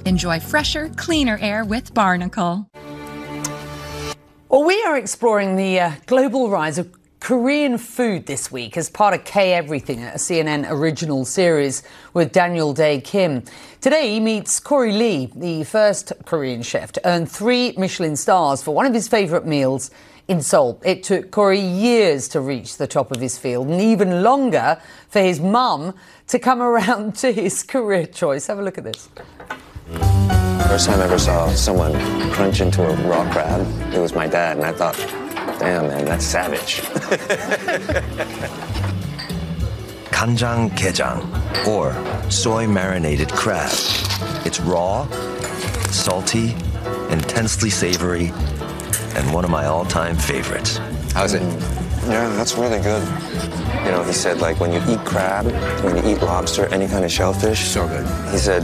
Enjoy fresher, cleaner air with Barnacle. Well, we are exploring the global rise of Korean food this week as part of K-Everything, a CNN original series with Daniel Dae Kim. Today he meets Corey Lee, the first Korean chef to earn 3 Michelin stars for one of his favourite meals in Seoul. It took Corey years to reach the top of his field and even longer for his mum to come around to his career choice. Have a look at this. First time I ever saw someone crunch into a raw crab, it was my dad, and I thought, damn, man, that's savage. Kanjang Gejang, or soy marinated crab. It's raw, salty, intensely savory, and one of my all-time favorites. How's it? Yeah, that's really good. You know, he said, like, when you eat crab, when you eat lobster, any kind of shellfish. So good. He said,